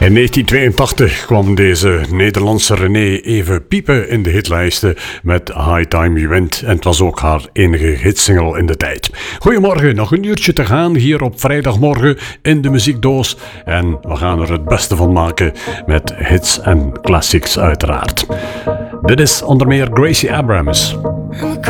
In 1982 kwam deze Nederlandse René even piepen in de hitlijsten met High Time You Went. En het was ook haar enige hitsingle in de tijd. Goedemorgen, nog een uurtje te gaan hier op vrijdagmorgen in de muziekdoos. En we gaan er het beste van maken met hits en classics uiteraard. Dit is onder meer Gracie Abrams.